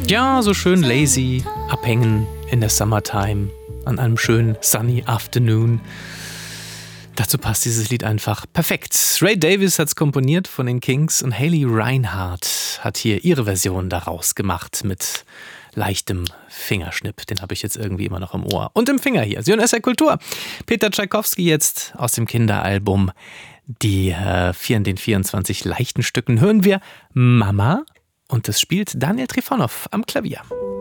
Ja, so schön lazy, abhängen in der Summertime, an einem schönen sunny afternoon. Dazu passt dieses Lied einfach perfekt. Ray Davies hat es komponiert von den Kings und Haley Reinhardt hat hier ihre Version daraus gemacht mit leichtem Fingerschnipp. Den habe ich jetzt irgendwie immer noch im Ohr. Und im Finger hier. Sie hören SR Kultur. Peter Tschaikowski jetzt aus dem Kinderalbum. Den 24 leichten Stücken hören wir Mama und das spielt Daniel Trifonov am Klavier.